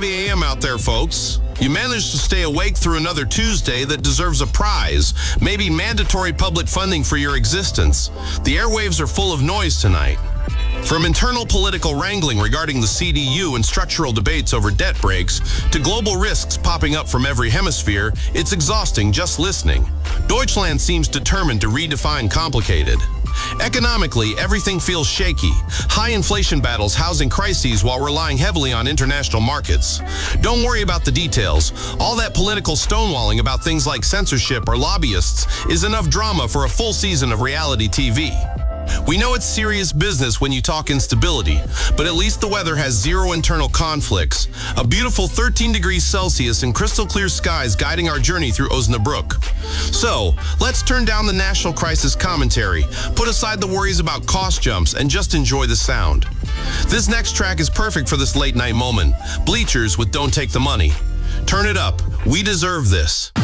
5 a.m. out there, folks. You managed to stay awake through another Tuesday that deserves a prize, maybe mandatory public funding for your existence. The airwaves are full of noise tonight. From internal political wrangling regarding the CDU and structural debates over debt breaks, to global risks popping up from every hemisphere, it's exhausting just listening. Deutschland seems determined to redefine complicated. Economically, everything feels shaky. High inflation battles housing crises while relying heavily on international markets. Don't worry about the details. All that political stonewalling about things like censorship or lobbyists is enough drama for a full season of reality TV. We know it's serious business when you talk instability, but at least the weather has zero internal conflicts. A beautiful 13 degrees Celsius and crystal clear skies guiding our journey through Osnabrück. So, let's turn down the national crisis commentary, put aside the worries about cost jumps, and just enjoy the sound. This next track is perfect for this late night moment. Bleachers with Don't Take the Money. Turn it up. We deserve this.